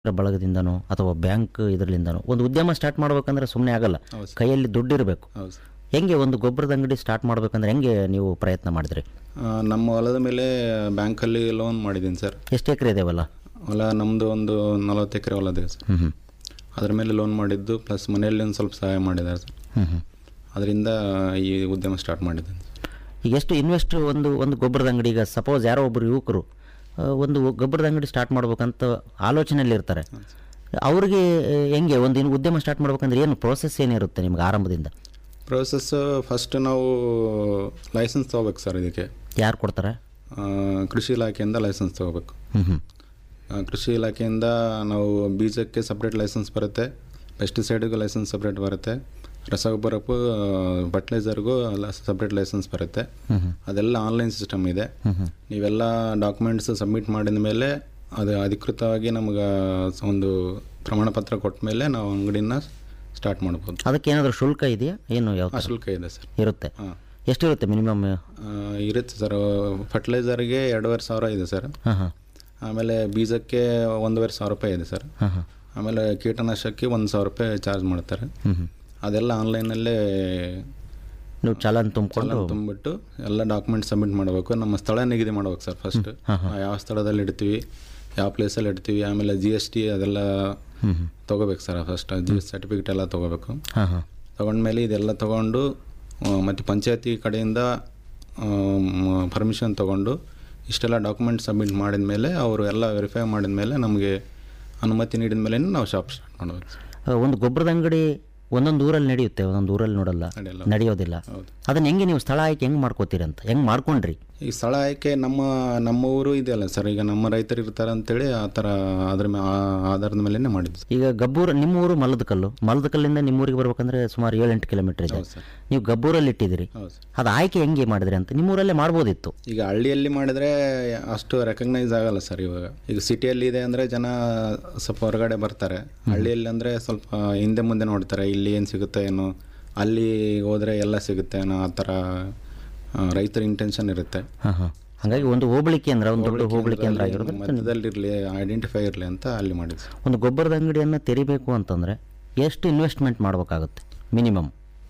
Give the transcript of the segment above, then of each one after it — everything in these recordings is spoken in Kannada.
ಬಳಗದಿಂದನೋ ಅಥವಾ ಬ್ಯಾಂಕ್ ಇದರಲಿಂದನೋ ಒಂದು ಉದ್ಯಮ ಸ್ಟಾರ್ಟ್ ಮಾಡ್ಬೇಕಂದ್ರೆ ಸುಮ್ಮನೆ ಆಗಲ್ಲ. ಹೌದು ಸರ್. ಕೈಯಲ್ಲಿ ದುಡ್ಡು ಇರಬೇಕು. ಹೌದು ಸರ್. ಹೆಂಗೆ ಒಂದು ಗೊಬ್ಬರದ ಅಂಗಡಿ ಸ್ಟಾರ್ಟ್ ಮಾಡ್ಬೇಕಂದ್ರೆ ಹೆಂಗೆ ನೀವು ಪ್ರಯತ್ನ ಮಾಡಿದ್ರಿ? ನಮ್ಮ ಹೊಲದ ಮೇಲೆ ಬ್ಯಾಂಕಲ್ಲಿ ಲೋನ್ ಮಾಡಿದ್ದೀನಿ ಸರ್. ಎಷ್ಟು ಎಕರೆ ಇದಾವಲ್ಲ? ಹೊಲ ನಮ್ಮದು ಒಂದು 40 ಎಕರೆ ಹೊಲ ಇದೆ ಸರ್. ಹ್ಞೂ ಅದ್ರ ಮೇಲೆ ಲೋನ್ ಮಾಡಿದ್ದು ಪ್ಲಸ್ ಮನೆಯಲ್ಲಿ ಒಂದು ಸ್ವಲ್ಪ ಸಹಾಯ ಮಾಡಿದ್ದಾರೆ ಸರ್. ಹ್ಞೂ ಅದರಿಂದ ಈ ಉದ್ಯಮ ಸ್ಟಾರ್ಟ್ ಮಾಡಿದ್ದೀನಿ. ಈಗ ಎಷ್ಟು ಇನ್ವೆಸ್ಟ್ ಒಂದು ಗೊಬ್ಬರದ ಅಂಗಡಿ? ಈಗ ಸಪೋಸ್ ಯಾರೋ ಒಬ್ಬರು ಯುವಕರು ಒಂದು ಗೊಬ್ಬರದ ಅಂಗಡಿ ಸ್ಟಾರ್ಟ್ ಮಾಡ್ಬೇಕಂತ ಆಲೋಚನೆಯಲ್ಲಿ ಇರ್ತಾರೆ. ಅವ್ರಿಗೆ ಹೆಂಗೆ ಒಂದು ಉದ್ಯಮ ಸ್ಟಾರ್ಟ್ ಮಾಡ್ಬೇಕಂದ್ರೆ ಏನು ಪ್ರೋಸೆಸ್ ಏನಿರುತ್ತೆ ನಿಮ್ಗೆ ಆರಂಭದಿಂದ? ಪ್ರೋಸೆಸ್ ಫಸ್ಟ್ ನಾವು ಲೈಸೆನ್ಸ್ ತೊಗೋಬೇಕು ಸರ್. ಇದಕ್ಕೆ ಯಾರು ಕೊಡ್ತಾರೆ? ಕೃಷಿ ಇಲಾಖೆಯಿಂದ ಲೈಸೆನ್ಸ್ ತೊಗೋಬೇಕು. ಹ್ಞೂ ಕೃಷಿ ಇಲಾಖೆಯಿಂದ ನಾವು ಬೀಜಕ್ಕೆ ಸಪ್ರೇಟ್ ಲೈಸೆನ್ಸ್ ಬರುತ್ತೆ, ಪೆಸ್ಟಿಸೈಡ್ಗೂ ಲೈಸೆನ್ಸ್ ಸಪ್ರೇಟ್ ಬರುತ್ತೆ, ರಸಗೊಬ್ಬರಕ್ಕೂ ಫರ್ಟಿಲೈಸರ್ಗೂ ಸಪ್ರೇಟ್ ಲೈಸೆನ್ಸ್ ಬರುತ್ತೆ. ಅದೆಲ್ಲ ಆನ್ಲೈನ್ ಸಿಸ್ಟಮ್ ಇದೆ. ನೀವೆಲ್ಲ ಡಾಕ್ಯುಮೆಂಟ್ಸ್ ಸಬ್ಮಿಟ್ ಮಾಡಿದ ಮೇಲೆ ಅದು ಅಧಿಕೃತವಾಗಿ ನಮ್ಗೆ ಒಂದು ಪ್ರಮಾಣ ಪತ್ರ ಕೊಟ್ಟ ಮೇಲೆ ನಾವು ಅಂಗಡಿನ ಸ್ಟಾರ್ಟ್ ಮಾಡ್ಬೋದು. ಅದಕ್ಕೆ ಏನಾದರೂ ಶುಲ್ಕ ಇದೆಯಾ? ಏನು ಯಾವ ಶುಲ್ಕ ಇದೆ ಸರ್. ಇರುತ್ತೆ. ಹಾಂ, ಎಷ್ಟಿರುತ್ತೆ ಮಿನಿಮಮ್? ಇರುತ್ತೆ ಸರ್. ಫರ್ಟಿಲೈಸರ್ಗೆ 2,500 ಇದೆ ಸರ್. ಹಾಂ ಹಾಂ. ಆಮೇಲೆ ಬೀಜಕ್ಕೆ 1,500 ರೂಪಾಯಿ ಇದೆ ಸರ್. ಹಾಂ ಹಾಂ. ಆಮೇಲೆ ಕೀಟನಾಶಕಕ್ಕೆ 1,000 ರೂಪಾಯಿ ಚಾರ್ಜ್ ಮಾಡ್ತಾರೆ. ಅದೆಲ್ಲ ಆನ್ಲೈನಲ್ಲೇ ನೀವು ಚಾಲನ್ ತುಂಬಿಕೊಂಡು ತುಂಬಿಟ್ಟು ಎಲ್ಲ ಡಾಕ್ಯುಮೆಂಟ್ ಸಬ್ಮಿಟ್ ಮಾಡಬೇಕು. ನಮ್ಮ ಸ್ಥಳ ನಿಗದಿ ಮಾಡ್ಬೇಕು ಸರ್ ಫಸ್ಟ್. ಯಾವ ಸ್ಥಳದಲ್ಲಿ ಇಡ್ತೀವಿ, ಯಾವ ಪ್ಲೇಸಲ್ಲಿ ಇಡ್ತೀವಿ, ಆಮೇಲೆ GST ಅದೆಲ್ಲ ತೊಗೋಬೇಕು ಸರ್. ಫಸ್ಟ್ GST ಸರ್ಟಿಫಿಕೇಟ್ ಎಲ್ಲ ತೊಗೋಬೇಕು. ತೊಗೊಂಡ್ಮೇಲೆ ಇದೆಲ್ಲ ತೊಗೊಂಡು ಮತ್ತು ಪಂಚಾಯತಿ ಕಡೆಯಿಂದ ಪರ್ಮಿಷನ್ ತೊಗೊಂಡು ಇಷ್ಟೆಲ್ಲ ಡಾಕ್ಯುಮೆಂಟ್ ಸಬ್ಮಿಟ್ ಮಾಡಿದ ಮೇಲೆ ಅವರು ಎಲ್ಲ ವೆರಿಫೈ ಮಾಡಿದ ಮೇಲೆ ನಮಗೆ ಅನುಮತಿ ನೀಡಿದ ಮೇಲೆ ನಾವು ಶಾಪ್ ಸ್ಟಾರ್ಟ್ ಮಾಡಬೇಕು. ಒಂದು ಗೊಬ್ಬರದ ಅಂಗಡಿ ಒಂದೊಂದು ಊರಲ್ಲಿ ನಡೆಯುತ್ತೆ, ಒಂದೊಂದು ಊರಲ್ಲಿ ನಡೆಯೋದಿಲ್ಲ. ಅದನ್ನ ಹೆಂಗೆ ನೀವು ಸ್ಥಳ ಆಯ್ಕೆ ಹೆಂಗೆ ಮಾಡ್ಕೋತೀರಿ ಅಂತ ಹೆಂಗೆ ಮಾಡ್ಕೊಂಡ್ರಿ? ಈ ಸ್ಥಳ ಆಯ್ಕೆ ನಮ್ಮ ಊರು ಇದೆಯಲ್ಲ ಸರ್, ಈಗ ನಮ್ಮ ರೈತರು ಇರ್ತಾರೆ ಅಂತೇಳಿ ಆ ಥರ ಅದ್ರ ಆಧಾರದ ಮೇಲೆ ಮಾಡಿದ್ವಿ. ಈಗ ಗಬ್ಬೂರು, ನಿಮ್ಮ ಊರು ಮಲದಕಲ್ಲಿಂದ ನಿಮ್ಮೂರಿಗೆ ಬರ್ಬೇಕಂದ್ರೆ ಸುಮಾರು 7-8 ಕಿಲೋಮೀಟರ್ ಇದೆ. ನೀವು ಗಬ್ಬೂರಲ್ಲಿ ಇಟ್ಟಿದ್ದೀರಿ. ಅದು ಆಯ್ಕೆ ಹೆಂಗೆ ಮಾಡಿದ್ರಿ ಅಂತ? ನಿಮ್ಮೂರಲ್ಲೇ ಮಾಡ್ಬೋದಿತ್ತು. ಈಗ ಹಳ್ಳಿಯಲ್ಲಿ ಮಾಡಿದ್ರೆ ಅಷ್ಟು ರೆಕಗ್ನೈಸ್ ಆಗಲ್ಲ ಸರ್. ಈಗ ಸಿಟಿಯಲ್ಲಿ ಇದೆ ಅಂದರೆ ಜನ ಸ್ವಲ್ಪ ಹೊರಗಡೆ ಬರ್ತಾರೆ. ಹಳ್ಳಿಯಲ್ಲಿ ಅಂದರೆ ಸ್ವಲ್ಪ ಹಿಂದೆ ಮುಂದೆ ನೋಡ್ತಾರೆ, ಇಲ್ಲಿ ಏನು ಸಿಗುತ್ತೆ ಏನೋ, ಅಲ್ಲಿ ಹೋದರೆ ಎಲ್ಲ ಸಿಗುತ್ತೆ ಅನ್ನೋ ಆ ಥರ ರೈತರ ಇಂಟೆನ್ಷನ್ ಇರುತ್ತೆ. ಹಾಗಾಗಿ ಒಂದು ಹೋಬಳಿ ಕೇಂದ್ರ, ಒಂದು ದೊಡ್ಡ ಹೋಬಳಿ ಕೇಂದ್ರ ಆಗಿರೋದು ಮಧ್ಯದಲ್ಲಿರಲಿ, ಐಡೆಂಟಿಫೈ ಇರಲಿ ಅಂತ ಅಲ್ಲಿ ಮಾಡಿದ್ವಿ. ಒಂದು ಗೊಬ್ಬರದ ಅಂಗಡಿಯನ್ನು ತೆರಿಬೇಕು ಅಂತಂದರೆ ಎಷ್ಟು ಇನ್ವೆಸ್ಟ್ಮೆಂಟ್ ಮಾಡಬೇಕಾಗುತ್ತೆ ಮಿನಿಮಮ್?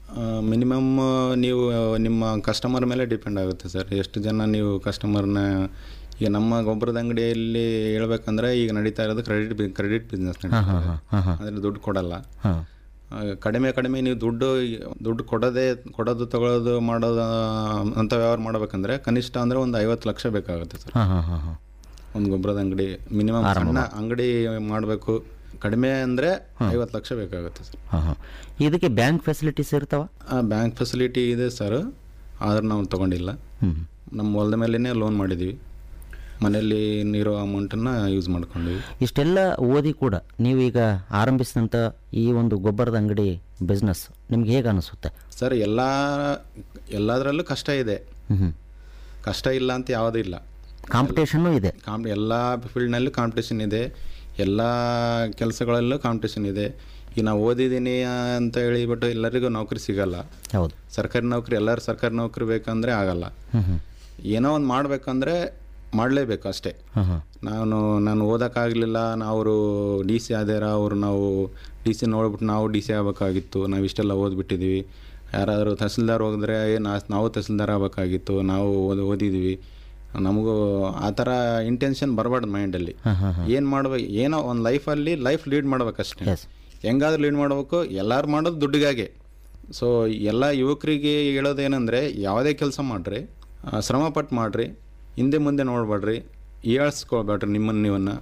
ನೀವು ನಿಮ್ಮ ಕಸ್ಟಮರ್ ಮೇಲೆ ಡಿಪೆಂಡ್ ಆಗುತ್ತೆ ಸರ್. ಎಷ್ಟು ಜನ ನೀವು ಕಸ್ಟಮರ್ನ. ಈಗ ನಮ್ಮ ಗೊಬ್ಬರದ ಅಂಗಡಿಯಲ್ಲಿ ಹೇಳ್ಬೇಕಂದ್ರೆ ಈಗ ನಡೀತಾ ಇರೋದು ಕ್ರೆಡಿಟ್ ಬಿಸ್ನೆಸ್ ನಡೀತಾ ಇದೆ. ಅದರಲ್ಲಿ ದುಡ್ಡು ಕೊಡಲ್ಲ. ಕಡಿಮೆ ನೀವು ದುಡ್ಡು ಕೊಡೋದು ತಗೊಳ್ಳೋದು ಮಾಡೋದು ಅಂತ ವ್ಯವಹಾರ ಮಾಡ್ಬೇಕಂದ್ರೆ ಕನಿಷ್ಠ ಅಂದರೆ ಒಂದು 50 ಲಕ್ಷ ಬೇಕಾಗುತ್ತೆ ಸರ್. ಒಂದು ಗೊಬ್ಬರದ ಅಂಗಡಿ ಮಿನಿಮಮ್ ಸಣ್ಣ ಅಂಗಡಿ ಮಾಡಬೇಕು, ಕಡಿಮೆ ಅಂದರೆ 50 ಲಕ್ಷ ಬೇಕಾಗುತ್ತೆ ಸರ್. ಇದಕ್ಕೆ ಬ್ಯಾಂಕ್ ಫೆಸಿಲಿಟೀಸ್ ಇರ್ತಾವ? ಬ್ಯಾಂಕ್ ಫೆಸಿಲಿಟಿ ಇದೆ ಸರ್, ಆದ್ರೆ ನಾವು ತೊಗೊಂಡಿಲ್ಲ. ನಮ್ಮ ಹೊಲದ ಮೇಲೇ ಲೋನ್ ಮಾಡಿದ್ದೀವಿ, ಮನೆಯಲ್ಲಿ ನೀರೋ ಅಮೌಂಟನ್ನು ಯೂಸ್ ಮಾಡ್ಕೊಂಡ್ವಿ. ಇಷ್ಟೆಲ್ಲ ಓದಿ ಕೂಡ ನೀವೀಗ ಆರಂಭಿಸಿದಂಥ ಈ ಒಂದು ಗೊಬ್ಬರದ ಅಂಗಡಿ ಬಿಸ್ನೆಸ್ ನಿಮ್ಗೆ ಹೇಗೆ ಅನಿಸುತ್ತೆ ಸರ್? ಎಲ್ಲದರಲ್ಲೂ ಕಷ್ಟ ಇದೆ. ಕಷ್ಟ ಇಲ್ಲ ಅಂತ ಯಾವುದೂ ಇಲ್ಲ. ಕಾಂಪಿಟೇಷನ್ನು ಇದೆ. ಎಲ್ಲ ಫೀಲ್ಡ್ನಲ್ಲೂ ಕಾಂಪಿಟೇಷನ್ ಇದೆ, ಎಲ್ಲ ಕೆಲಸಗಳಲ್ಲೂ ಕಾಂಪಿಟೇಷನ್ ಇದೆ. ಈಗ ನಾವು ಓದಿದ್ದೀನಿ ಅಂತ ಹೇಳಿಬಿಟ್ಟು ಎಲ್ಲರಿಗೂ ನೌಕರಿ ಸಿಗಲ್ಲ. ಹೌದು, ಸರ್ಕಾರಿ ನೌಕರಿ, ಎಲ್ಲರೂ ಸರ್ಕಾರಿ ನೌಕರಿ ಬೇಕಂದರೆ ಆಗಲ್ಲ. ಏನೋ ಒಂದು ಮಾಡಬೇಕಂದ್ರೆ ಮಾಡಲೇಬೇಕು ಅಷ್ಟೇ. ನಾನು ಓದೋಕ್ಕಾಗಲಿಲ್ಲ, ಅವರು DC ಆದ್ಯಾರ, ನಾವು DC ನೋಡ್ಬಿಟ್ಟು ನಾವು DC ಆಗಬೇಕಾಗಿತ್ತು, ನಾವು ಇಷ್ಟೆಲ್ಲ ಓದ್ಬಿಟ್ಟಿದ್ದೀವಿ. ಯಾರಾದರೂ ತಹಸೀಲ್ದಾರ್ ಹೋಗಿದ್ರೆ ನಾವು ತಹಸೀಲ್ದಾರ್ ಆಗಬೇಕಾಗಿತ್ತು, ನಾವು ಓದಿದ್ದೀವಿ. ನಮಗೂ ಆ ಥರ ಇಂಟೆನ್ಷನ್ ಬರಬಾರ್ದು ಮೈಂಡಲ್ಲಿ. ಏನು ಮಾಡ್ಬೇಕು, ಏನೋ ಒಂದು ಲೈಫ್ ಲೀಡ್ ಮಾಡ್ಬೇಕಷ್ಟೇ. ಹೆಂಗಾದ್ರೂ ಲೀಡ್ ಮಾಡಬೇಕು. ಎಲ್ಲರೂ ಮಾಡೋದು ದುಡ್ಡಿಗಾಗೆ. ಸೊ ಎಲ್ಲ ಯುವಕರಿಗೆ ಹೇಳೋದೇನೆಂದರೆ, ಯಾವುದೇ ಕೆಲಸ ಮಾಡಿರಿ, ಶ್ರಮಪಟ್ಟು ಮಾಡಿರಿ, ಹಿಂದೆ ಮುಂದೆ ನೋಡಬೇಡ್ರಿ, ಹೀಯಾಳಿಸ್ಕೊಳ್ಬೇಡ್ರಿ ನೀವನ್ನ.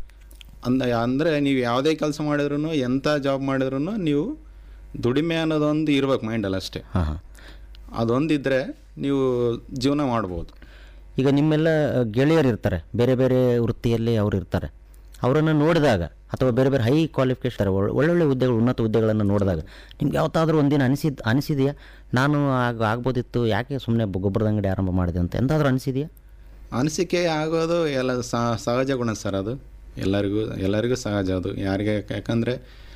ಅಂದರೆ ನೀವು ಯಾವುದೇ ಕೆಲಸ ಮಾಡಿದ್ರು, ಎಂಥ ಜಾಬ್ ಮಾಡಿದ್ರು ನೀವು ದುಡಿಮೆ ಅನ್ನೋದೊಂದು ಇರ್ಬೇಕು ಮೈಂಡಲ್ಲಿ ಅಷ್ಟೇ. ಅದೊಂದಿದ್ದರೆ ನೀವು ಜೀವನ ಮಾಡ್ಬೋದು. ಈಗ ನಿಮ್ಮೆಲ್ಲ ಗೆಳೆಯರು ಇರ್ತಾರೆ, ಬೇರೆ ಬೇರೆ ವೃತ್ತಿಯಲ್ಲಿ ಅವರು ಇರ್ತಾರೆ. ಅವರನ್ನು ನೋಡಿದಾಗ ಅಥವಾ ಬೇರೆ ಬೇರೆ ಹೈ ಕ್ವಾಲಿಫಿಕೇಷನ್ ಒಳ್ಳೊಳ್ಳೆ ಹುದ್ದೆಗಳು, ಉನ್ನತ ಹುದ್ದೆಗಳನ್ನು ನೋಡಿದಾಗ ನಿಮ್ಗೆ ಯಾವತ್ತಾದರೂ ಒಂದಿನ ಅನಿಸಿದೆಯಾ ನಾನು ಆಗ್ಬೋದಿತ್ತು, ಯಾಕೆ ಸುಮ್ಮನೆ ಗೊಬ್ಬರದ ಅಂಗಡಿ ಆರಂಭ ಮಾಡಿದೆ ಅಂತ ಎಂದಾದರೂ ಅನಿಸಿದೆಯಾ? ಅನಿಸಿಕೆ ಆಗೋದು ಎಲ್ಲ ಸಹಜ ಗುಣ ಸರ್. ಅದು ಎಲ್ಲರಿಗೂ ಸಹಜ ಅದು. ಯಾಕಂದರೆ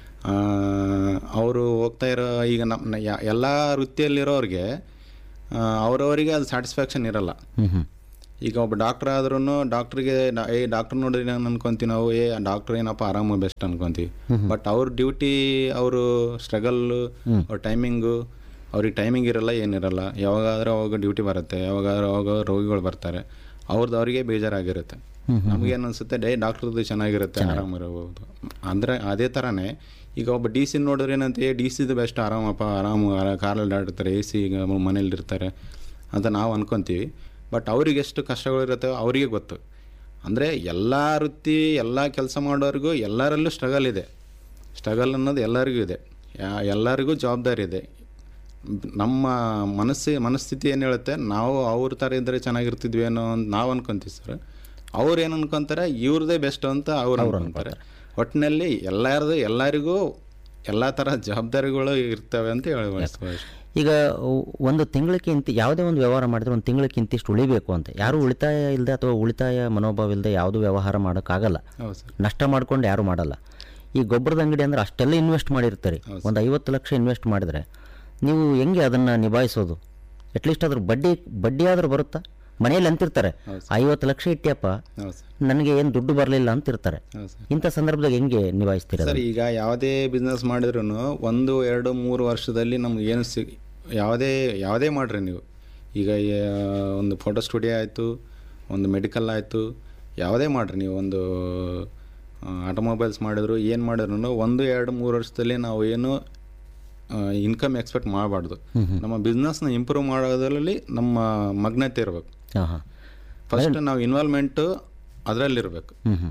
ಅವರು ಹೋಗ್ತಾ ಇರೋ ಈಗ ಎಲ್ಲ ವೃತ್ತಿಯಲ್ಲಿರೋರಿಗೆ ಅವರವರಿಗೆ ಅದು ಸ್ಯಾಟಿಸ್ಫ್ಯಾಕ್ಷನ್ ಇರಲ್ಲ. ಈಗ ಒಬ್ಬ ಡಾಕ್ಟರ್ ಆದ್ರೂ ಡಾಕ್ಟ್ರಿಗೆ ಡಾಕ್ಟರ್ ನೋಡಿದ್ರೆ ನಾನು ಅನ್ಕೊಂತೀವಿ ನಾವು ಡಾಕ್ಟರ್ ಏನಪ್ಪ ಆರಾಮ ಬೆಸ್ಟ್ ಅನ್ಕೊಂತೀವಿ. ಬಟ್ ಅವ್ರ ಡ್ಯೂಟಿ, ಅವರು ಸ್ಟ್ರಗಲ್ಲು, ಅವ್ರ ಟೈಮಿಂಗು, ಅವ್ರಿಗೆ ಟೈಮಿಂಗ್ ಇರಲ್ಲ, ಏನಿರಲ್ಲ. ಯಾವಾಗಾದ್ರೂ ಅವಾಗ ಡ್ಯೂಟಿ ಬರುತ್ತೆ, ಯಾವಾಗಾದ್ರೂ ಅವಾಗ ರೋಗಿಗಳು ಬರ್ತಾರೆ, ಅವ್ರದ್ದು ಅವರಿಗೆ ಬೇಜಾರಾಗಿರುತ್ತೆ. ನಮಗೇನು ಅನಿಸುತ್ತೆ ಡಾಕ್ಟ್ರದ್ದು ಚೆನ್ನಾಗಿರುತ್ತೆ, ಆರಾಮಿರಬಹುದು. ಅಂದರೆ ಅದೇ ಥರನೇ ಈಗ ಒಬ್ಬ ಡಿ ಸಿ ನೋಡಿದ್ರೆ ಏನಂತ ಡಿ ಸಿದು ಬೆಸ್ಟ್, ಆರಾಮಪ್ಪ, ಕಾರಲ್ಲಿ ಆಡಿರ್ತಾರೆ, ಎ ಸಿ ಈಗ ಮನೇಲಿರ್ತಾರೆ ಅಂತ ನಾವು ಅನ್ಕೊತೀವಿ. ಬಟ್ ಅವ್ರಿಗೆ ಎಷ್ಟು ಕಷ್ಟಗಳಿರುತ್ತೆ ಅವರಿಗೆ ಗೊತ್ತು. ಅಂದರೆ ಎಲ್ಲ ವೃತ್ತಿ, ಎಲ್ಲ ಕೆಲಸ ಮಾಡೋರಿಗೂ ಎಲ್ಲರಲ್ಲೂ ಸ್ಟ್ರಗಲ್ ಇದೆ. ಸ್ಟ್ರಗಲ್ ಅನ್ನೋದು ಎಲ್ಲರಿಗೂ ಇದೆ, ಎಲ್ಲರಿಗೂ ಜವಾಬ್ದಾರಿ ಇದೆ. ನಮ್ಮ ಮನಸ್ಥಿತಿ ಏನು ಹೇಳುತ್ತೆ, ನಾವು ಅವ್ರ ಥರ ಇದ್ದರೆ ಚೆನ್ನಾಗಿರ್ತಿದ್ವಿ ಅನ್ನೋ ಅಂತ ನಾವು ಅನ್ಕೊತೀವಿ ಸರ್. ಅವ್ರು ಏನು ಅನ್ಕೊತಾರೆ, ಇವ್ರದ್ದೇ ಬೆಸ್ಟ್ ಅಂತ ಅವ್ರು ಅನ್ಕೊತಾರೆ. ಒಟ್ಟಿನಲ್ಲಿ ಎಲ್ಲರಿಗೂ ಎಲ್ಲ ಥರ ಜವಾಬ್ದಾರಿಗಳು ಇರ್ತವೆ ಅಂತ ಹೇಳಬಹುದು. ಈಗ ಒಂದು ತಿಂಗಳಕ್ಕಿಂತ ಯಾವುದೇ ಒಂದು ವ್ಯವಹಾರ ಮಾಡಿದ್ರೆ ಒಂದು ತಿಂಗಳಕ್ಕಿಂತ ಇಷ್ಟು ಉಳಿಬೇಕು ಅಂತ, ಯಾರು ಉಳಿತಾಯ ಇಲ್ಲದೆ ಅಥವಾ ಉಳಿತಾಯ ಮನೋಭಾವ ಇಲ್ಲದೆ ಯಾವುದು ವ್ಯವಹಾರ ಮಾಡೋಕ್ಕಾಗಲ್ಲ. ನಷ್ಟ ಮಾಡ್ಕೊಂಡು ಯಾರು ಮಾಡಲ್ಲ. ಈ ಗೊಬ್ಬರದ ಅಂಗಡಿ ಅಂದರೆ ಅಷ್ಟೆಲ್ಲ ಇನ್ವೆಸ್ಟ್ ಮಾಡಿರ್ತಾರೆ. ಒಂದು 50 ಲಕ್ಷ ಇನ್ವೆಸ್ಟ್ ಮಾಡಿದರೆ ನೀವು ಹೆಂಗೆ ಅದನ್ನು ನಿಭಾಯಿಸೋದು? ಅಟ್ಲೀಸ್ಟ್ ಅದ್ರ ಬಡ್ಡಿ ಆದರೂ ಬರುತ್ತಾ? ಮನೆಯಲ್ಲಿ ಅಂತಿರ್ತಾರೆ 50 ಲಕ್ಷ ಇಟ್ಟಿಯಪ್ಪ, ನನಗೆ ಏನು ದುಡ್ಡು ಬರಲಿಲ್ಲ ಅಂತಿರ್ತಾರೆ. ಇಂಥ ಸಂದರ್ಭದಾಗ ಹೆಂಗೆ ನಿಭಾಯಿಸ್ತೀರ ಸರ್? ಈಗ ಯಾವುದೇ ಬಿಸ್ನೆಸ್ ಮಾಡಿದ್ರು 1, 2, 3 ವರ್ಷದಲ್ಲಿ ನಮ್ಗೆ ಏನು ಯಾವುದೇ ಮಾಡಿರಿ ನೀವು. ಈಗ ಒಂದು ಫೋಟೋ ಸ್ಟುಡಿಯೋ ಆಯಿತು, ಒಂದು ಮೆಡಿಕಲ್ ಆಯಿತು, ಯಾವುದೇ ಮಾಡಿರಿ ನೀವು, ಒಂದು ಆಟೋಮೊಬೈಲ್ಸ್ ಮಾಡಿದ್ರು, ಏನು ಮಾಡಿದ್ರು 1, 2, 3 ವರ್ಷದಲ್ಲಿ ನಾವು ಏನು ಇನ್ಕಮ್ ಎಕ್ಸ್ಪೆಕ್ಟ್ ಮಾಡಬಾರ್ದು. ನಮ್ಮ ಬಿಸ್ನೆಸ್ನ ಇಂಪ್ರೂವ್ ಮಾಡೋದ್ರಲ್ಲಿ ನಮ್ಮ ಮಗ್ನತೆ ಇರಬೇಕು. ಫಸ್ಟ್ ನಾವು ಇನ್ವಾಲ್ವ್ಮೆಂಟು ಅದರಲ್ಲಿರಬೇಕು.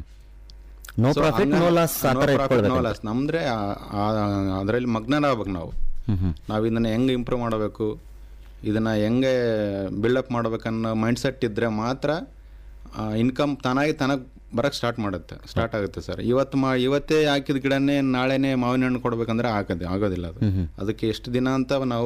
ನಮ್ದ್ರೆ ಅದರಲ್ಲಿ ಮಗ್ನರಾಗಬೇಕು ನಾವು ಇದನ್ನು ಹೆಂಗೆ ಇಂಪ್ರೂವ್ ಮಾಡಬೇಕು, ಇದನ್ನು ಹೆಂಗೆ ಬಿಲ್ಡಪ್ ಮಾಡ್ಬೇಕನ್ನೋ ಮೈಂಡ್ಸೆಟ್ ಇದ್ದರೆ ಮಾತ್ರ ಇನ್ಕಮ್ ತನಗೆ ಬರೋಕ್ಕೆ ಸ್ಟಾರ್ಟ್ ಆಗುತ್ತೆ ಸರ್. ಇವತ್ತೇ ಹಾಕಿದ ಗಿಡನೇ ನಾಳೆನೇ ಮಾವಿನ ಹಣ್ಣು ಕೊಡಬೇಕಂದ್ರೆ ಆಗೋದಿಲ್ಲ. ಅದಕ್ಕೆ ಎಷ್ಟು ದಿನ ಅಂತ ನಾವು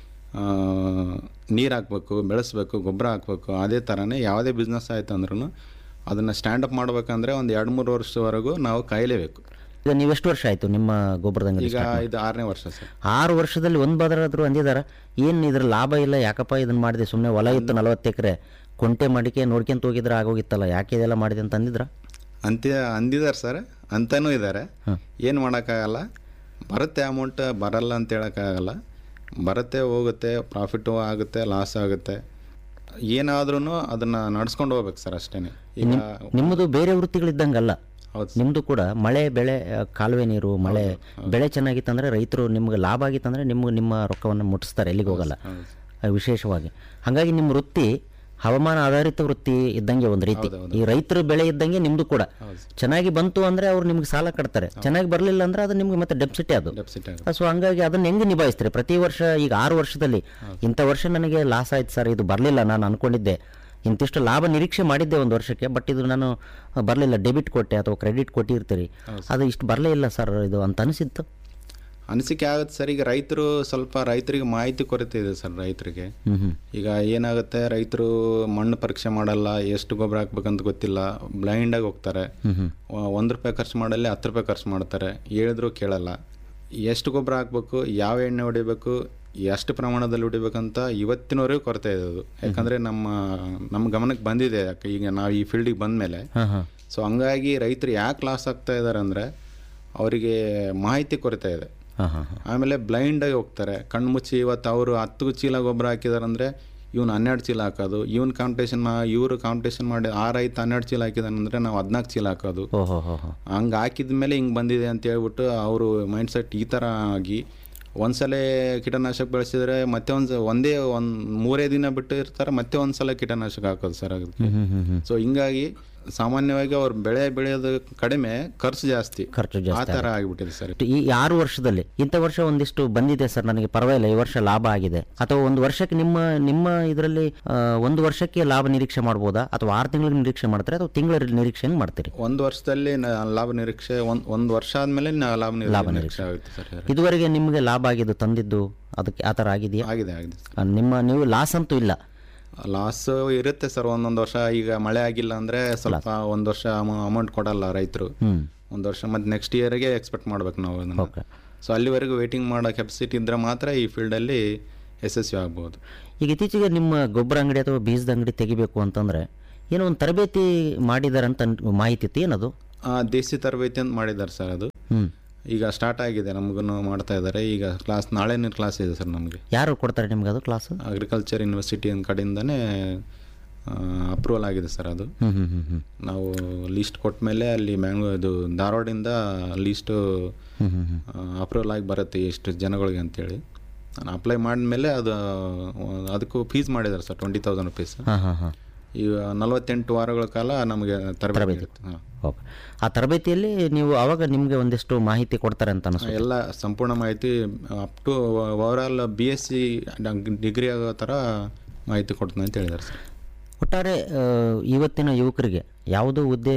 ನೀರು ಹಾಕ್ಬೇಕು, ಬೆಳೆಸ್ಬೇಕು, ಗೊಬ್ಬರ ಹಾಕ್ಬೇಕು. ಅದೇ ಥರನೇ ಯಾವುದೇ ಬಿಸ್ನೆಸ್ ಆಯಿತು ಅಂದ್ರೂ ಅದನ್ನು ಸ್ಟ್ಯಾಂಡಪ್ ಮಾಡ್ಬೇಕಂದ್ರೆ ಒಂದು 2-3 ವರ್ಷದವರೆಗೂ ನಾವು ಕಾಯಲೇಬೇಕು. ಈಗ ನೀವೆಷ್ಟು ವರ್ಷ ಆಯಿತು ನಿಮ್ಮ ಗೊಬ್ಬರದ ಅಂಗಡಿ? ಈಗ ಇದು 6ನೇ ವರ್ಷ ಸರ್. 6 ವರ್ಷದಲ್ಲಿ ಒಂದು ಬದಲಾದರೂ ಅಂದಿದಾರ, ಏನು ಇದ್ರ ಲಾಭ ಇಲ್ಲ, ಯಾಕಪ್ಪ ಇದನ್ನು ಮಾಡಿದೆ, ಸುಮ್ಮನೆ ಹೊಲ ಇತ್ತು 40 ಎಕರೆ, ಕೊಂಟೆ ಮಾಡಿಕೆ ನೋಡ್ಕೊಂತ ಹೋಗಿದ್ರೆ ಆಗೋಗಿತ್ತಲ್ಲ, ಯಾಕೆ ಇದೆಲ್ಲ ಮಾಡಿದೆ ಅಂತ ಅಂದಿದ್ರ? ಅಂದಿದ್ದಾರೆ ಸರ್, ಅಂತನೂ ಇದ್ದಾರೆ. ಏನು ಮಾಡೋಕ್ಕಾಗಲ್ಲ, ಬರುತ್ತೆ ಅಮೌಂಟ್, ಬರಲ್ಲ ಅಂತ ಹೇಳೋಕ್ಕಾಗಲ್ಲ. ಬರುತ್ತೆ, ಹೋಗುತ್ತೆ, ಪ್ರಾಫಿಟು ಆಗುತ್ತೆ, ಲಾಸ್ ಆಗುತ್ತೆ. ಏನಾದ್ರೂ ಅದನ್ನು ನಡ್ಸ್ಕೊಂಡು ಹೋಗ್ಬೇಕು ಸರ್, ಅಷ್ಟೇ. ಈಗ ನಿಮ್ಮದು ಬೇರೆ ವೃತ್ತಿಗಳಿದ್ದಂಗಲ್ಲ. ಹೌದು, ನಿಮ್ಮದು ಕೂಡ ಮಳೆ ಬೆಳೆ, ಕಾಲುವೆ ನೀರು, ಮಳೆ ಬೆಳೆ ಚೆನ್ನಾಗಿತ್ತಂದರೆ ರೈತರು ನಿಮ್ಗೆ ಲಾಭ ಆಗಿತ್ತಂದರೆ ನಿಮ್ಮ ರೊಕ್ಕವನ್ನು ಮುಟ್ಟಿಸ್ತಾರೆ, ಎಲ್ಲಿಗೆ ಹೋಗಲ್ಲ ವಿಶೇಷವಾಗಿ. ಹಾಗಾಗಿ ನಿಮ್ಮ ವೃತ್ತಿ ಹವಾಮಾನ ಆಧಾರಿತ ವೃತ್ತಿ ಇದ್ದಂಗೆ ಒಂದು ರೀತಿ. ಈ ರೈತರ ಬೆಳೆ ಇದ್ದಂಗೆ ನಿಮ್ಮದು ಕೂಡ. ಚೆನ್ನಾಗಿ ಬಂತು ಅಂದರೆ ಅವ್ರು ನಿಮ್ಗೆ ಸಾಲ ಕಟ್ತಾರೆ, ಚೆನ್ನಾಗಿ ಬರಲಿಲ್ಲ ಅಂದರೆ ಅದು ನಿಮ್ಗೆ ಮತ್ತೆ ಡೆಪ್ಸಿಟೇ ಅದು. ಸೊ ಹಂಗಾಗಿ ಅದನ್ನು ಹೆಂಗೆ ನಿಭಾಯಿಸ್ತೀರಿ ಪ್ರತಿ ವರ್ಷ? ಈಗ 6 ವರ್ಷದಲ್ಲಿ ಇಂಥ ವರ್ಷ ನನಗೆ ಲಾಸ್ ಆಯ್ತು ಸರ್, ಇದು ಬರಲಿಲ್ಲ, ನಾನು ಅಂದ್ಕೊಂಡಿದ್ದೆ ಇಂತಿಷ್ಟು ಲಾಭ ನಿರೀಕ್ಷೆ ಮಾಡಿದ್ದೆ ಒಂದು ವರ್ಷಕ್ಕೆ, ಬಟ್ ಇದು ನಾನು ಬರಲಿಲ್ಲ, ಡೆಬಿಟ್ ಕೊಟ್ಟೆ ಅಥವಾ ಕ್ರೆಡಿಟ್ ಕೊಟ್ಟಿರ್ತೀರಿ, ಅದು ಇಷ್ಟು ಬರಲೇ ಇಲ್ಲ ಸರ್ ಇದು ಅಂತ ಅನಿಸಿತ್ತು? ಅನಿಸಿಕೆ ಆಗುತ್ತೆ ಸರ್. ಈಗ ರೈತರಿಗೆ ಮಾಹಿತಿ ಕೊರತೆ ಇದೆ ಸರ್. ರೈತರಿಗೆ ಈಗ ಏನಾಗುತ್ತೆ, ರೈತರು ಮಣ್ಣು ಪರೀಕ್ಷೆ ಮಾಡಲ್ಲ, ಎಷ್ಟು ಗೊಬ್ಬರ ಹಾಕ್ಬೇಕಂತ ಗೊತ್ತಿಲ್ಲ, ಬ್ಲೈಂಡಾಗಿ ಹೋಗ್ತಾರೆ. 1 ರೂಪಾಯಿ ಖರ್ಚು ಮಾಡಲ್ಲಿ 10 ರೂಪಾಯಿ ಖರ್ಚು ಮಾಡ್ತಾರೆ, ಹೇಳಿದ್ರು ಕೇಳಲ್ಲ. ಎಷ್ಟು ಗೊಬ್ಬರ ಹಾಕ್ಬೇಕು, ಯಾವ ಎಣ್ಣೆ ಹೊಡಿಬೇಕು, ಎಷ್ಟು ಪ್ರಮಾಣದಲ್ಲಿ ಹೊಡಿಬೇಕಂತ ಇವತ್ತಿನವರೆಗೂ ಕೊರತೆ ಇದೆ ಅದು. ಯಾಕಂದರೆ ನಮ್ಮ ಗಮನಕ್ಕೆ ಬಂದಿದೆ ಈಗ ನಾವು ಈ ಫೀಲ್ಡಿಗೆ ಬಂದ ಮೇಲೆ. ಸೊ ಹಂಗಾಗಿ ರೈತರು ಯಾಕೆ ಲಾಸ್ ಆಗ್ತಾ ಇದ್ದಾರೆ ಅಂದರೆ ಅವರಿಗೆ ಮಾಹಿತಿ ಕೊರತೆ ಇದೆ. ಆಮೇಲೆ ಬ್ಲೈಂಡಾಗಿ ಹೋಗ್ತಾರೆ, ಕಣ್ಮುಚ್ಚಿ. ಇವತ್ತು ಅವರು 10 ಚೀಲ ಗೊಬ್ಬರ ಹಾಕಿದಾರೆ ಅಂದರೆ ಇವ್ನು 12 ಚೀಲ ಹಾಕೋದು, ಇವ್ರು ಕಾಂಪಿಟೇಷನ್ ಮಾಡಿ 6 ಆಯ್ತು 12 ಚೀಲ ಹಾಕಿದಾನಂದರೆ ನಾವು 14 ಚೀಲ ಹಾಕೋದು. ಹಂಗೆ ಹಾಕಿದ ಮೇಲೆ ಹಿಂಗೆ ಬಂದಿದೆ ಅಂತ ಹೇಳ್ಬಿಟ್ಟು ಅವರು ಮೈಂಡ್ಸೆಟ್ ಈ ಥರ ಆಗಿ ಒಂದ್ಸಲ ಕೀಟನಾಶಕ ಬೆಳೆಸಿದ್ರೆ ಮತ್ತೆ ಒಂದೇ 3 ದಿನ ಬಿಟ್ಟು ಇರ್ತಾರೆ, ಮತ್ತೆ ಒಂದ್ಸಲ ಕೀಟನಾಶಕ ಹಾಕೋದು ಸರ್ ಅದಕ್ಕೆ. ಸೊ ಹಿಂಗಾಗಿ ಸಾಮಾನ್ಯವಾಗಿ ಅವ್ರು ಬೆಳೆಯೋದು ಕಡಿಮೆ, ಖರ್ಚು ಜಾಸ್ತಿ ಆ ಥರ ಆಗಿಬಿಟ್ಟಿದೆ ಸರ್. ಈ 6 ವರ್ಷದಲ್ಲಿ ಇಂಥ ವರ್ಷ ಒಂದಿಷ್ಟು ಬಂದಿದೆ ಸರ್, ನನಗೆ ಪರವಾಗಿಲ್ಲ, ಈ ವರ್ಷ ಲಾಭ ಆಗಿದೆ, ಅಥವಾ ಒಂದು ವರ್ಷಕ್ಕೆ ನಿಮ್ಮ ಇದರಲ್ಲಿ 1 ವರ್ಷಕ್ಕೆ ಲಾಭ ನಿರೀಕ್ಷೆ ಮಾಡ್ಬೋದಾ, ಅಥವಾ 6 ತಿಂಗಳಿಗೆ ನಿರೀಕ್ಷೆ ಮಾಡ್ತಾರೆ, ಅಥವಾ ತಿಂಗಳ ನಿರೀಕ್ಷೆ ಹೆಂಗೆ ಮಾಡ್ತೀರಿ? 1 ವರ್ಷದಲ್ಲಿ ಲಾಭ ನಿರೀಕ್ಷೆ, ಒಂದು ವರ್ಷ ಆದ್ಮೇಲೆ ಲಾಭ ನಿರೀಕ್ಷೆ ಆಗುತ್ತೆ ಸರ್. ಇದುವರೆಗೆ ನಿಮಗೆ ಲಾಭ ಆಗಿದ್ದು ತಂದಿದ್ದು ಅದಕ್ಕೆ ಆ ಥರ ಆಗಿದೆಯಾ? ಆಗಿದೆ. ನೀವು ಲಾಸ್ ಅಂತೂ ಇಲ್ಲ? ಲಾಸ್ ಇರುತ್ತೆ ಸರ್ ಒಂದೊಂದು ವರ್ಷ. ಈಗ ಮಳೆ ಆಗಿಲ್ಲ ಅಂದರೆ ಸ್ವಲ್ಪ ಒಂದು ವರ್ಷ ಅಮೌಂಟ್ ಕೊಡಲ್ಲ ರೈತರು, ಒಂದು ವರ್ಷ, ಮತ್ತು ನೆಕ್ಸ್ಟ್ ಇಯರ್ಗೆ ಎಕ್ಸ್ಪೆಕ್ಟ್ ಮಾಡ್ಬೇಕು ನಾವು ಅದನ್ನು. ಸೊ ಅಲ್ಲಿವರೆಗೂ ವೇಟಿಂಗ್ ಮಾಡೋ ಕೆಪಾಸಿಟಿ ಇದ್ದರೆ ಮಾತ್ರ ಈ ಫೀಲ್ಡಲ್ಲಿ ಯಶಸ್ವಿ ಆಗ್ಬೋದು. ಈಗ ಇತ್ತೀಚೆಗೆ ನಿಮ್ಮ ಗೊಬ್ಬರ ಅಂಗಡಿ ಅಥವಾ ಬೀಜದ ಅಂಗಡಿ ತೆಗಿಬೇಕು ಅಂತಂದರೆ ಏನೋ ಒಂದು ತರಬೇತಿ ಮಾಡಿದಾರೆ ಅಂತ ಮಾಹಿತಿ ಇತ್ತು, ಏನದು? ದೇಸಿ ತರಬೇತಿ ಅಂತ ಮಾಡಿದ್ದಾರೆ ಸರ್. ಅದು ಈಗ ಸ್ಟಾರ್ಟ್ ಆಗಿದೆ, ನಮಗೂ ಮಾಡ್ತಾ ಇದ್ದಾರೆ. ಈಗ ಕ್ಲಾಸ್ ನಾಳೆನೇ ಕ್ಲಾಸ್ ಇದೆ ಸರ್ ನಮಗೆ. ಯಾರು ಕೊಡ್ತಾರೆ ನಿಮ್ಗೆ ಅದು ಕ್ಲಾಸ್? ಅಗ್ರಿಕಲ್ಚರ್ ಯೂನಿವರ್ಸಿಟಿ ಕಡೆಯಿಂದನೇ ಅಪ್ರೂವಲ್ ಆಗಿದೆ ಸರ್. ಅದು ನಾವು ಲೀಸ್ಟ್ ಕೊಟ್ಟ ಮೇಲೆ ಅಲ್ಲಿ ಇದು ಧಾರವಾಡಿಂದ ಲೀಸ್ಟು ಅಪ್ರೂವಲ್ ಆಗಿ ಬರುತ್ತೆ ಎಷ್ಟು ಜನಗಳಿಗೆ ಅಂತೇಳಿ. ನಾನು ಅಪ್ಲೈ ಮಾಡಿದ್ಮೇಲೆ ಅದಕ್ಕೂ ಫೀಸ್ ಮಾಡಿದ್ದಾರೆ ಸರ್, 20,000 rupees. ಈಗ 48 ವಾರಗಳ ಕಾಲ ನಮಗೆ ತರಬೇತಿ ಇರುತ್ತೆ. ಓಕೆ. ಆ ತರಬೇತಿಯಲ್ಲಿ ನೀವು ಆವಾಗ ನಿಮಗೆ ಒಂದಿಷ್ಟು ಮಾಹಿತಿ ಕೊಡ್ತಾರೆ ಅಂತ ಅನಿಸುತ್ತೆ? ಎಲ್ಲ ಸಂಪೂರ್ಣ ಮಾಹಿತಿ up to overall BSc degree ಆಗೋ ಥರ ಮಾಹಿತಿ ಕೊಡ್ತೀನಿ ಅಂತ ಹೇಳಿದ್ದಾರೆ ಸರ್. ಒಟ್ಟಾರೆ ಇವತ್ತಿನ ಯುವಕರಿಗೆ ಯಾವುದೋ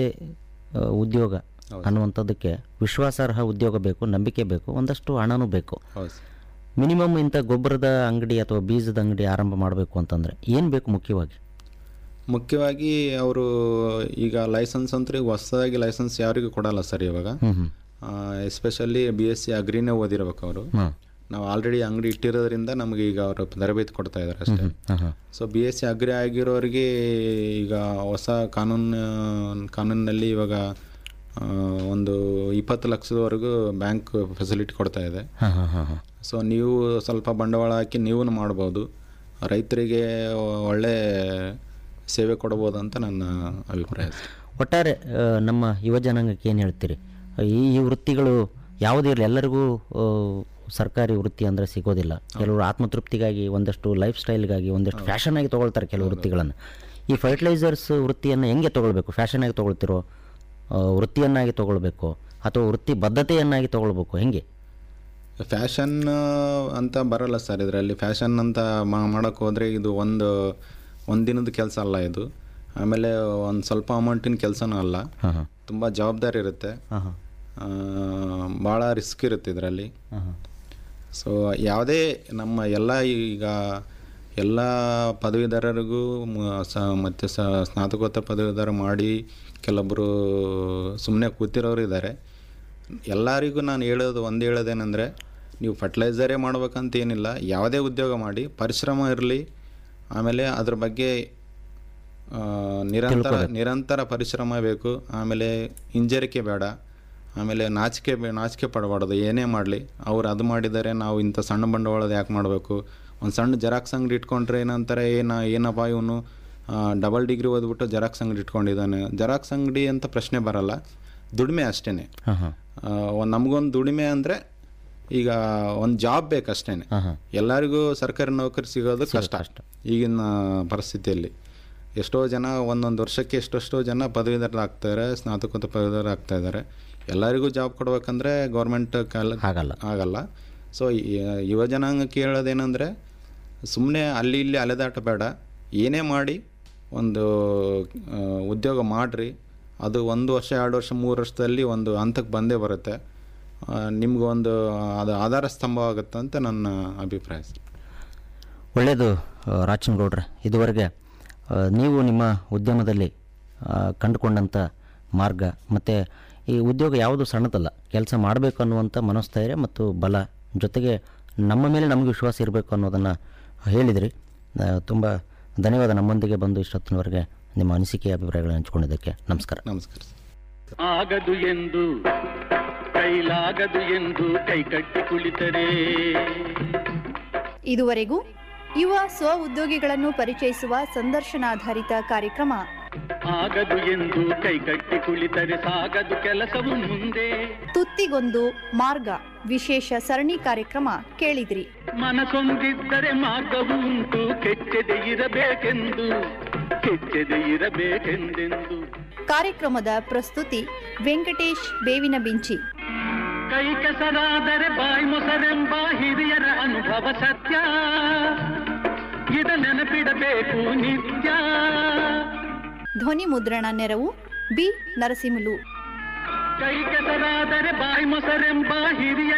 ಉದ್ಯೋಗ ಅನ್ನುವಂಥದ್ದಕ್ಕೆ ವಿಶ್ವಾಸಾರ್ಹ ಉದ್ಯೋಗ ಬೇಕು, ನಂಬಿಕೆ ಬೇಕು, ಒಂದಷ್ಟು ಹಣನೂ ಬೇಕು. ಮಿನಿಮಮ್ ಇಂಥ ಗೊಬ್ಬರದ ಅಂಗಡಿ ಅಥವಾ ಬೀಜದ ಅಂಗಡಿ ಆರಂಭ ಮಾಡಬೇಕು ಅಂತಂದರೆ ಏನು ಬೇಕು? ಮುಖ್ಯವಾಗಿ ಅವರು ಈಗ ಲೈಸೆನ್ಸ್ ಅಂತ ಹೊಸದಾಗಿ ಲೈಸೆನ್ಸ್ ಯಾರಿಗೂ ಕೊಡಲ್ಲ ಸರ್ ಇವಾಗ. ಎಸ್ಪೆಷಲಿ BSc ಅಗ್ರಿನೇ ಓದಿರ್ಬೇಕು ಅವರು. ನಾವು ಆಲ್ರೆಡಿ ಅಂಗಡಿ ಇಟ್ಟಿರೋದ್ರಿಂದ ನಮಗೆ ಈಗ ಅವರು ತರಬೇತಿ ಕೊಡ್ತಾ ಇದ್ದಾರೆ ಅಷ್ಟೇ. ಸೊ BSc ಅಗ್ರಿ ಆಗಿರೋರಿಗೆ ಈಗ ಹೊಸ ಕಾನೂನಿನಲ್ಲಿ ಇವಾಗ ಒಂದು 20 ಲಕ್ಷದವರೆಗೂ ಬ್ಯಾಂಕ್ ಫೆಸಿಲಿಟಿ ಕೊಡ್ತಾ ಇದೆ. ಸೊ ನೀವು ಸ್ವಲ್ಪ ಬಂಡವಾಳ ಹಾಕಿ ನೀವು ಮಾಡ್ಬೋದು, ರೈತರಿಗೆ ಒಳ್ಳೆ ಸೇವೆ ಕೊಡ್ಬೋದು ಅಂತ ನನ್ನ ಅಭಿಪ್ರಾಯ. ಒಟ್ಟಾರೆ ನಮ್ಮ ಯುವ ಜನಾಂಗಕ್ಕೆ ಏನು ಹೇಳ್ತೀರಿ? ಈ ವೃತ್ತಿಗಳು ಯಾವುದೇ ಇರಲಿ, ಎಲ್ಲರಿಗೂ ಸರ್ಕಾರಿ ವೃತ್ತಿ ಅಂದರೆ ಸಿಗೋದಿಲ್ಲ. ಕೆಲವರು ಆತ್ಮತೃಪ್ತಿಗಾಗಿ, ಒಂದಷ್ಟು ಲೈಫ್ ಸ್ಟೈಲ್ಗಾಗಿ, ಒಂದಷ್ಟು ಫ್ಯಾಷನ್ ಆಗಿ ತೊಗೊಳ್ತಾರೆ ಕೆಲವು ವೃತ್ತಿಗಳನ್ನು. ಈ ಫರ್ಟಿಲೈಸರ್ಸ್ ವೃತ್ತಿಯನ್ನು ಹೆಂಗೆ ತೊಗೊಳ್ಬೇಕು? ಫ್ಯಾಷನ್ ಆಗಿ ತೊಗೊಳ್ತಿರೋ, ವೃತ್ತಿಯನ್ನಾಗಿ ತೊಗೊಳ್ಬೇಕು, ಅಥವಾ ವೃತ್ತಿ ಬದ್ಧತೆಯನ್ನಾಗಿ ತೊಗೊಳ್ಬೇಕು, ಹೆಂಗೆ? ಫ್ಯಾಷನ್ ಅಂತ ಬರಲ್ಲ ಸರ್ ಇದರಲ್ಲಿ. ಫ್ಯಾಷನ್ ಅಂತ ಮಾಡೋಕ್ಕೆ ಹೋದರೆ ಇದು ಒಂದು ದಿನದ ಕೆಲಸ ಅಲ್ಲ ಇದು. ಆಮೇಲೆ ಒಂದು ಸ್ವಲ್ಪ ಅಮೌಂಟಿನ ಕೆಲಸನೂ ಅಲ್ಲ, ತುಂಬ ಜವಾಬ್ದಾರಿ ಇರುತ್ತೆ, ಭಾಳ ರಿಸ್ಕ್ ಇರುತ್ತೆ ಇದರಲ್ಲಿ. ಸೊ ಯಾವುದೇ ನಮ್ಮ ಎಲ್ಲ ಪದವೀಧರರಿಗೂ ಮತ್ತು ಸ್ನಾತಕೋತ್ತರ ಪದವೀಧರ ಮಾಡಿ ಕೆಲವೊಬ್ಬರು ಸುಮ್ಮನೆ ಕೂತಿರೋರು ಇದ್ದಾರೆ. ಎಲ್ಲರಿಗೂ ನಾನು ಹೇಳೋದೇನೆಂದರೆ, ನೀವು ಫರ್ಟಿಲೈಸರೇ ಮಾಡ್ಬೇಕಂತ ಏನಿಲ್ಲ, ಯಾವುದೇ ಉದ್ಯೋಗ ಮಾಡಿ, ಪರಿಶ್ರಮ ಇರಲಿ, ಆಮೇಲೆ ಅದ್ರ ಬಗ್ಗೆ ನಿರಂತರ ಪರಿಶ್ರಮ ಬೇಕು, ಆಮೇಲೆ ಹಿಂಜರಿಕೆ ಬೇಡ, ಆಮೇಲೆ ನಾಚಿಕೆ ಪಡಬಾರ್ದು. ಏನೇ ಮಾಡಲಿ ಅವ್ರು ಅದು ಮಾಡಿದ್ದಾರೆ, ನಾವು ಇಂಥ ಸಣ್ಣ ಬಂಡವಾಳದ ಯಾಕೆ ಮಾಡಬೇಕು? ಒಂದು ಸಣ್ಣ ಜೆರಾಕ್ಸ್ ಅಂಗಡಿ ಇಟ್ಕೊಂಡ್ರೆ ಏನಂತಾರೆ, ಏನಪ್ಪ ಇವನು ಡಬಲ್ ಡಿಗ್ರಿ ಓದ್ಬಿಟ್ಟು ಜೆರಾಕ್ಸ್ ಅಂಗಡಿ ಇಟ್ಕೊಂಡಿದ್ದಾನೆ. ಜೆರಾಕ್ಸ್ ಅಂಗಡಿ ಅಂತ ಪ್ರಶ್ನೆ ಬರಲ್ಲ, ದುಡಿಮೆ ಅಷ್ಟೇ. ನಮಗೊಂದು ದುಡಿಮೆ ಅಂದರೆ ಈಗ ಒಂದು ಜಾಬ್ ಬೇಕಷ್ಟೇ. ಎಲ್ಲರಿಗೂ ಸರ್ಕಾರಿ ನೌಕರಿ ಸಿಗೋದು ಕಷ್ಟ ಈಗಿನ ಪರಿಸ್ಥಿತಿಯಲ್ಲಿ. ಎಷ್ಟೋ ಜನ ಒಂದೊಂದು ವರ್ಷಕ್ಕೆ ಎಷ್ಟೆಷ್ಟೋ ಜನ ಪದವೀಧರರಾಗ್ತಾರೆ, ಸ್ನಾತಕೋತ್ತರ ಪದವೀಧರರಾಗ್ತಾಯಿದ್ದಾರೆ. ಎಲ್ಲರಿಗೂ ಜಾಬ್ ಕೊಡ್ಬೇಕಂದ್ರೆ ಗೌರ್ಮೆಂಟ್ ಆಗಲ್ಲ. ಸೊ ಯುವ ಜನಾಂಗಕ್ಕೆ ಹೇಳೋದೇನೆಂದರೆ, ಸುಮ್ಮನೆ ಅಲ್ಲಿ ಇಲ್ಲಿ ಅಲೆದಾಟ ಬೇಡ, ಏನೇ ಮಾಡಿ ಒಂದು ಉದ್ಯೋಗ ಮಾಡಿರಿ. ಅದು 1 ವರ್ಷ 2 ವರ್ಷ 3 ವರ್ಷದಲ್ಲಿ ಒಂದು ಹಂತಕ್ಕೆ ಬಂದೇ ಬರುತ್ತೆ. ನಿಮಗೊಂದು ಅದು ಆಧಾರ ಸ್ತಂಭ ಆಗುತ್ತೆ ಅಂತ ನನ್ನ ಅಭಿಪ್ರಾಯ. ಒಳ್ಳೆಯದು ರಾಚನಗೌಡ್ರೆ, ಇದುವರೆಗೆ ನೀವು ನಿಮ್ಮ ಉದ್ಯಮದಲ್ಲಿ ಕಂಡುಕೊಂಡಂಥ ಮಾರ್ಗ ಮತ್ತು ಈ ಉದ್ಯೋಗ ಯಾವುದು ಸಣ್ಣದಲ್ಲ, ಕೆಲಸ ಮಾಡಬೇಕು ಅನ್ನುವಂಥ ಮನೋಸ್ಥೈರ್ಯ ಮತ್ತು ಬಲ, ಜೊತೆಗೆ ನಮ್ಮ ಮೇಲೆ ನಮಗೆ ವಿಶ್ವಾಸ ಇರಬೇಕು ಅನ್ನೋದನ್ನು ಹೇಳಿದಿರಿ. ತುಂಬ ಧನ್ಯವಾದ ನಮ್ಮೊಂದಿಗೆ ಬಂದು ಇಷ್ಟೊತ್ತಿನವರೆಗೆ ನಿಮ್ಮ ಅನಿಸಿಕೆ ಅಭಿಪ್ರಾಯಗಳನ್ನು ಹಂಚಿಕೊಂಡಿದ್ದಕ್ಕೆ. ನಮಸ್ಕಾರ. ನಮಸ್ಕಾರ. ಆಗದು ಎಂದು ಕೈಲಾಗದು ಎಂದು ಕೈಕಟ್ಟಿ ಕುಳಿತರೆ. ಇದುವರೆಗೂ ಯುವ ಸ್ವ ಉದ್ಯೋಗಿಗಳನ್ನು ಪರಿಚಯಿಸುವ ಸಂದರ್ಶನಾಧಾರಿತ ಕಾರ್ಯಕ್ರಮ ಆಗದು ಎಂದು ಕೈಕಟ್ಟಿ ಕುಳಿತರೆ ಸಾಗದು ಕೆಲಸವು ಮುಂದೆ. ತುತ್ತಿಗೊಂದು ಮಾರ್ಗ ವಿಶೇಷ ಸರಣಿ ಕಾರ್ಯಕ್ರಮ ಕೇಳಿದ್ರಿ. ಮನಸೊಂದಿದ್ದರೆ ಮಾರ್ಗವು ಉಂಟು, ಕೆಚ್ಚದೆ ಇರಬೇಕೆಂದೆಂದು. ಕಾರ್ಯಕ್ರಮದ ಪ್ರಸ್ತುತಿ ವೆಂಕಟೇಶ್ ಬೇವಿನ ಬಿಂಚಿ. ಕೈ ಕೆಸರಾದರೆ ಬಾಯಿ ಮೊಸರೆಂಬ ಹಿರಿಯರ ಅನುಭವ ಸತ್ಯ, ಇದ ನೆನಪಿಡಬೇಕು ನಿತ್ಯ. ಧ್ವನಿ ಮುದ್ರಣ ನೆರವು ಬಿ ನರಸಿಂಹಲು. ಕೈ ಕೆಸರಾದರೆ ಬಾಯಿ ಮೊಸರೆಂಬ ಹಿರಿಯ